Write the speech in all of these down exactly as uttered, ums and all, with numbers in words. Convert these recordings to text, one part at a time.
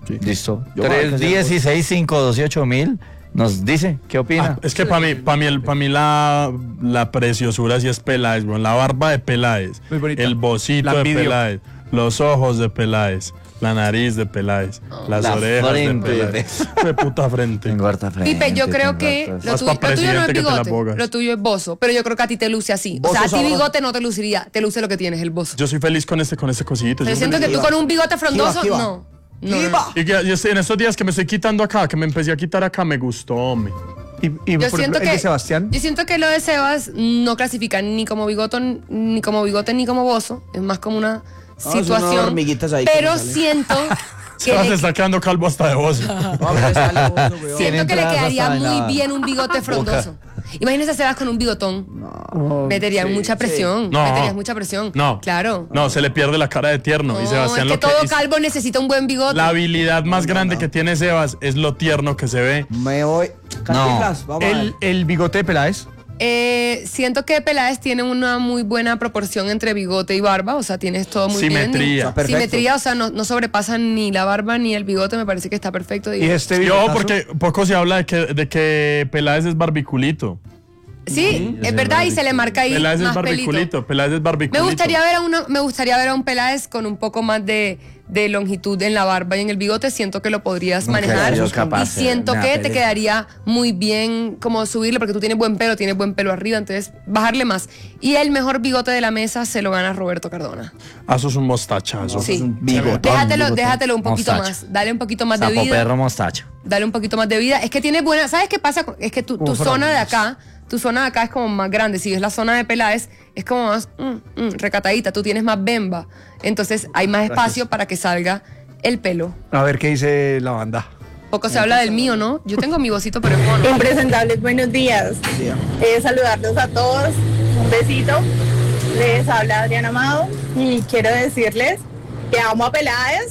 Sí. Listo. Yo voy a tres, hacer dieciséis, cinco, doce, ocho mil. Nos dice, ¿qué opina? Ah, es que para mí, para mí, el- pa' mí la, la preciosura sí es Peláez, bueno, la barba de Peláez, Muy bonita. el bocito La de envidio. Peláez, los ojos de Peláez, la nariz de Peláez, las La orejas frente de de Peláez. De puta frente. Tengo harta frente. Pipe, yo creo tengo que hartas- lo, Más tuyo- pa' lo tuyo no presidente es que te la bigote, bogas. lo tuyo es bozo, pero yo creo que a ti te luce así. O sea, a Bozo ti sabroso. bigote no te luciría, te luce lo que tienes, el bozo. Yo soy feliz con este, con este cosito. Pero yo siento que feliz. tú con un bigote frondoso, Kiva, kiva. no. No, no. ¡Viva! Y que yo estoy- en estos días que me estoy quitando acá, que me empecé a quitar acá, me gustó, hombre. Y, y Yo por siento ejemplo, el que de Sebastián. Yo siento que lo de Sebas no clasifica ni como bigotón, ni como bigote, ni como bozo. Es más como una son unas situación. hormiguitas ahí que pero me salen. siento Se que va, se le, está quedando calvo hasta de voz. No, pero sale bozo, weón. siento Tiene que le entradas quedaría hasta en muy la bien un bigote frondoso. Imagínese a Sebas con un bigotón. No. Metería Sí, mucha sí. presión. No. Meterías mucha presión. No. Claro. No, se le pierde la cara de tierno. y No, Sebastián es que lo que todo y- calvo necesita un buen bigote. La habilidad más grande que tiene Sebas es lo tierno que se ve. Me voy. Cantinflas, vamos a ver. El, el bigote de Peláez. Eh, siento que Peláez tiene una muy buena proporción entre bigote y barba, o sea, tienes todo muy bien. Simetría. Está perfecto. Simetría, o sea, no, no sobrepasan ni la barba ni el bigote, me parece que está perfecto. Y digamos. este Yo, bigotazo. porque poco se habla de que, de que Peláez es barbiculito. Sí, es verdad, y se le marca ahí Peláez es más pelito. barbiculito. Peláez es barbiculito. Me gustaría ver a uno, me gustaría ver a un Peláez con un poco más de, de longitud en la barba y en el bigote. Siento que lo podrías Nunca he manejar. sido capaz, Y siento me da que te pereza. quedaría muy bien como subirle, porque tú tienes buen pelo, tienes buen pelo arriba, entonces bajarle más. Y el mejor bigote de la mesa se lo gana Roberto Cardona. Ah, eso es un mostachazo. Sí. un bigotón, Déjatelo, bigotón. déjatelo un poquito Mostacho. más. Dale un poquito más de Sapo vida. perro mostacho. Dale un poquito más de vida. Es que tiene buena. ¿Sabes qué pasa? Es que tu, tu zona de acá, tu zona de acá es como más grande. Si es la zona de Peláez, es como más mm, mm, recatadita. Tú tienes más bemba. Entonces hay más espacio para que salga el pelo. A ver qué dice la banda. Poco se habla del mío, ¿no? Yo tengo mi vocito, pero es mono. Impresentables, buenos días. Eh, saludarlos a todos, un besito. Les habla Adriana Amado y quiero decirles que amo a Peláez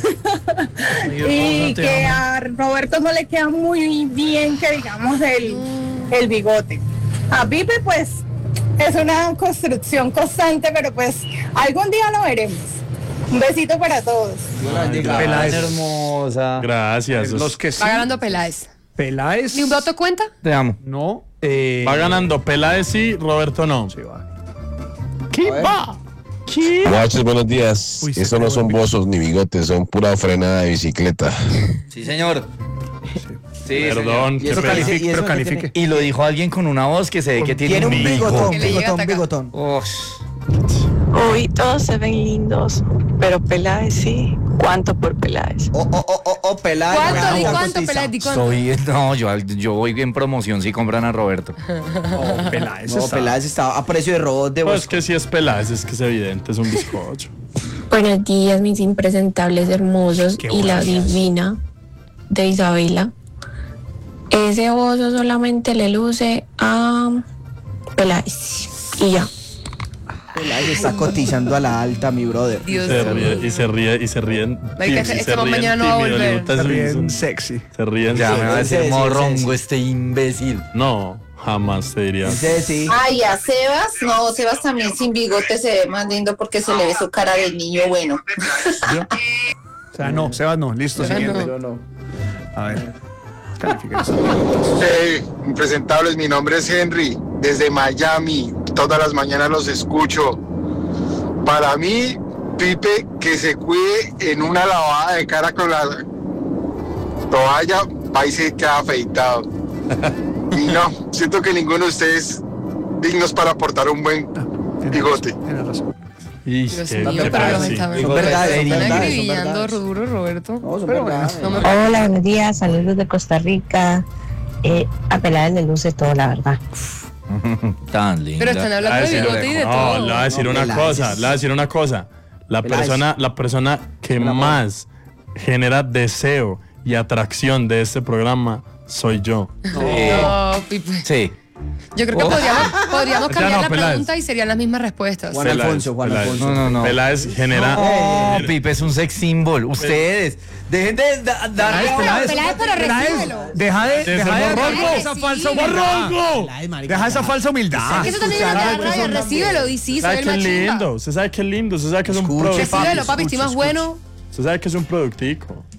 y que a Roberto no le queda muy bien que digamos el, el bigote. A Pipe pues es una construcción constante, pero pues algún día lo veremos. Un besito para todos. Peláez. Hermosa. Gracias. Los que sí. Va ganando Peláez. Peláez. ¿Ni un voto cuenta? Te amo. No. Eh, Va ganando Peláez sí, Roberto no. sí, va. ¿Qué va? ¿Qué? Muchachos, buenos días. Uy, se Estos no pegó son el bozos ni bigotes, son pura frenada de bicicleta. Sí, señor. Sí, Perdón, Y qué eso pena. califica- y Pero eso que califique. tiene- Y lo dijo alguien con una voz que se ve que tiene, Tiene un bigotón, Que le llega bigotón, hasta acá. bigotón. Ush. Hoy todos se ven lindos, pero Peláez sí. ¿Cuánto por Peláez? Oh, oh, oh, oh, oh, Peláez. ¿Cuánto? ganó ¿Di la cuánto, cotiza. Peláez? ¿Di cuánto? Soy, no, yo, yo voy en promoción si compran a Roberto. Oh, Peláez. No, está- Peláez está a precio de robot de Pues voz. que si es Peláez, es que es evidente, es un bizcocho. Buenos días, mis impresentables hermosos Qué y la buenas. divina de Isabela. Ese bozo solamente le luce a Peláez. Y ya. Peláez está cotizando a la alta, mi brother. Dios Se mío. ríe, y se ríe, y se ríen. Marica, y se este man ríen mañana no va a tímido, volver. Libutas Está bien Wilson. sexy. Se ríen. Ya me va a ese decir sí, morrongo ese sí. este imbécil. No, jamás te diría. Ese sí. Ay, a Sebas, no, Sebas también sin bigote se ve más lindo porque se le ve su cara de niño bueno. O sea, no, Sebas no. Listo, Sebas siguiente. Pero no. A ver. Califiquen eso. Hey, impresentables, mi nombre es Henry, desde Miami, todas las mañanas los escucho. Para mí, Pipe, que se cuide en una lavada de cara con la toalla, va y se queda afeitado. Y no, siento que ninguno de ustedes dignos para aportar un buen bigote. Tienes razón. Y Dios qué- mío, qué pero los fácil. está Son verdades, son están verdades, son acribillando verdades. duro, Roberto. No, son Pero verdades. No me Hola, buenos días, saludos de Costa Rica. Eh, a Peláez le luce todo, la verdad. Tan lindo. Pero están hablando de Ah, sí, bigote y de no, todo. le voy a decir No, una Peláez cosa, es- le voy a decir una cosa. La Peláez. persona, la persona que El amor. más genera deseo y atracción de este programa soy yo. No, Pipe. Sí. Yo creo que Oh. podríamos, podríamos Ya cambiar no, la Peláez. pregunta y serían las mismas respuestas. Juan Peláez, Alfonso, Juan Peláez. Alfonso. No, no, no. Peláez genera. No, Pipe es un sex symbol. Ustedes, dejen de da- dar. Peláez, Peláez, pero recíbelo. Deja de, Ese deja de morrongo. dar esa falsa humildad. Deja esa falsa humildad. Es que eso también es Escuchar a una la rabia. persona Recíbelo, y sí, soy ¿Sabe el qué es más chimba. lindo? Usted sabe que es lindo. Usted sabe que es un Escuche, productico. Recíbelo, papi, Escuche, estoy más escuche. bueno. Usted sabe que es un productico.